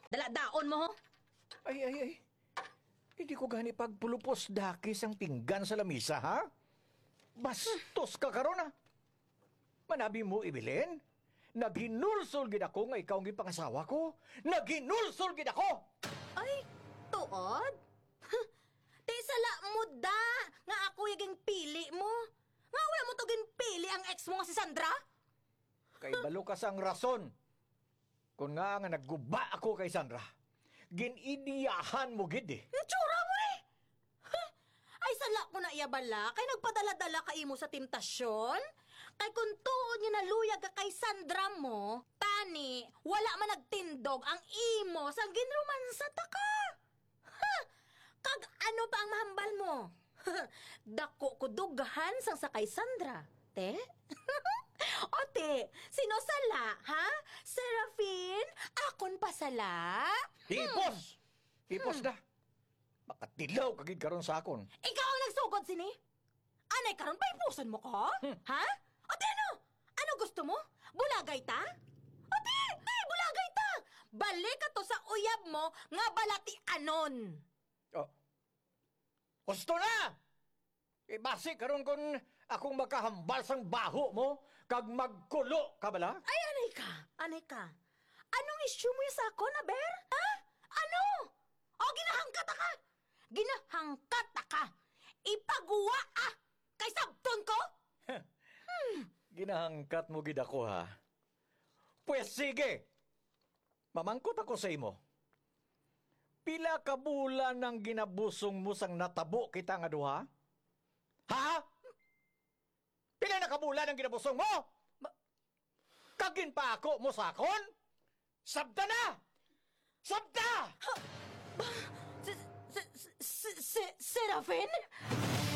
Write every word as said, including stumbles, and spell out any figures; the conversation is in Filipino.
Daladaon mo ho. Ay, ay, ay. Hindi ko gani pagpulupos dakis ang pinggan sa lamisa, ha? Bastos ka karon, ha? Manabi mo, Ibilin? Naghinulsol gid ako nga ikaw ang ipangasawa ko. Naghinulsol gid ako! Ay, tuod? Di sala mo da, nga ako yung pili mo. Nga wala mo to pili ang ex mo nga si Sandra? Kay balo ka sang rason. Kung nga nga nagguba ako kay Sandra, ginidiyahan mo gid eh. Ang tsura mo eh! Huh? Ay, sala ko na iyabala, kay nagpadala-dala ka imo sa temptasyon? Kay kung tuon niya naluyag ka kay Sandra mo, tani, wala man nagtindog ang imo sa ginromansa ta ka. Ha? Kag ano pa ang mahambal mo? Dako ko dughan sang sa kay Sandra, te? O te, sino sala, ha? Serafin? Akon pa sala? Hipos! Hipos na! Makatilaw kagid karon sa akon. Ikaw ang nagsugod sini? Anay karon pa ipuson mo ko? Ha? O di ano? Ano gusto mo? Bulagay ta? O di, di, bulagay ta! Balik ka to sa uyab mo nga balati anon. Oh. Gusto na! E basi karon kon akong makahambal sang baho mo kag magkulo ka bala? Ay, anay ka, anay ka. Anong issue mo sa ako, Naber? Ha? Ano? O, ginahangkat ka! Ginahangkat ka! Ipagawa ah! Kay sabton ko? Ginahangkat mo gid ako, ha? Pues sige! Mamangkot ako sa imo. Pila ka bulan ang ginabusong mo sang natabo kita nga duha? Ha? Pila na ka bulan ang ginabusong mo? Kagin pa ako mo sakon? Sabta na! Sabta! Si, si, si, si, Serafin?